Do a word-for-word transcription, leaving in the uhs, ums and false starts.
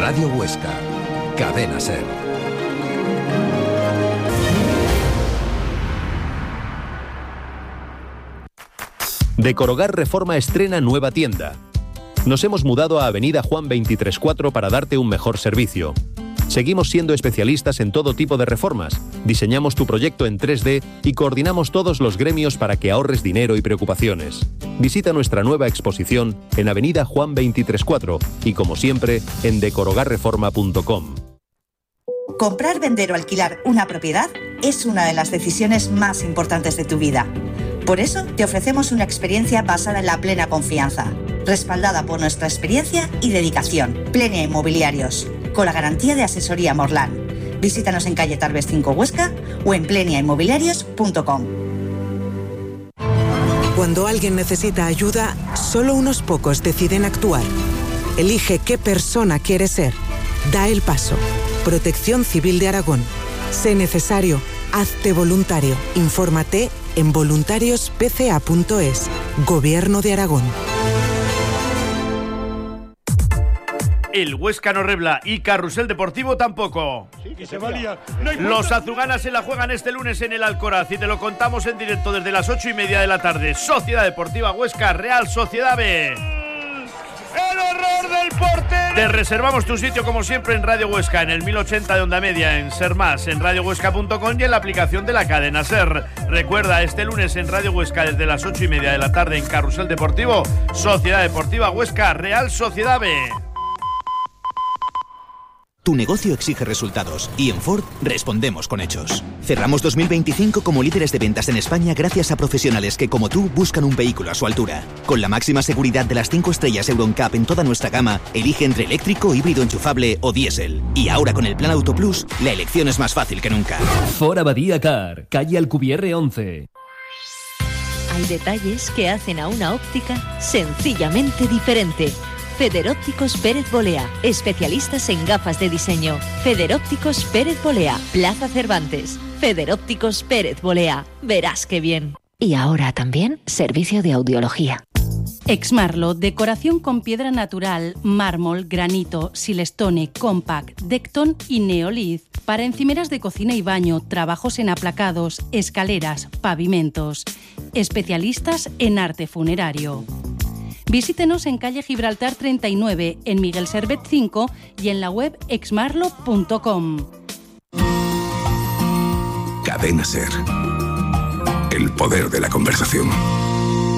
Radio Huesca, Cadena Ser. Decorogar Reforma estrena nueva tienda. Nos hemos mudado a Avenida Juan veintitrés cuatro para darte un mejor servicio. Seguimos siendo especialistas en todo tipo de reformas. Diseñamos tu proyecto en tres D y coordinamos todos los gremios para que ahorres dinero y preocupaciones. Visita nuestra nueva exposición en Avenida Juan veintitrés cuatro y, como siempre, en decorogar reforma punto com. Comprar, vender o alquilar una propiedad es una de las decisiones más importantes de tu vida. Por eso te ofrecemos una experiencia basada en la plena confianza, respaldada por nuestra experiencia y dedicación. Plenia Inmobiliarios, con la garantía de asesoría Morlán. Visítanos en calle Tarbes cinco Huesca o en plenia inmobiliarios punto com. Cuando alguien necesita ayuda, solo unos pocos deciden actuar. Elige qué persona quieres ser. Da el paso. Protección Civil de Aragón. Sé necesario. Hazte voluntario. Infórmate en voluntarios p c a punto es. Gobierno de Aragón. El Huesca no rebla y Carrusel Deportivo tampoco. Sí, que se valía. No Los azuganas se la juegan este lunes en el Alcoraz y te lo contamos en directo desde las ocho y media de la tarde. Sociedad Deportiva Huesca, Real Sociedad B. ¡El horror del portero! Te reservamos tu sitio como siempre en Radio Huesca, en el mil ochenta de onda media, en Ser Más, en radio huesca punto com y en la aplicación de la cadena Ser. Recuerda, este lunes en Radio Huesca desde las ocho y media de la tarde en Carrusel Deportivo, Sociedad Deportiva Huesca, Real Sociedad B. Tu negocio exige resultados y en Ford respondemos con hechos. Cerramos dos mil veinticinco como líderes de ventas en España gracias a profesionales que, como tú, buscan un vehículo a su altura. Con la máxima seguridad de las cinco estrellas Euro N C A P en toda nuestra gama, elige entre eléctrico, híbrido enchufable o diésel. Y ahora con el Plan Auto Plus, la elección es más fácil que nunca. Ford Abadía Car, calle Alcubierre once. Hay detalles que hacen a una óptica sencillamente diferente. Federópticos Pérez Bolea, especialistas en gafas de diseño. Federópticos Pérez Bolea, Plaza Cervantes. Federópticos Pérez Bolea, verás qué bien. Y ahora también servicio de audiología. Exmarlo, decoración con piedra natural, mármol, granito, silestone, compact, Decton y Neolith. Para encimeras de cocina y baño, trabajos en aplacados, escaleras, pavimentos. Especialistas en arte funerario. Visítenos en calle Gibraltar treinta y nueve, en Miguel Servet cinco y en la web exmarlo punto com. Cadena Ser. El poder de la conversación.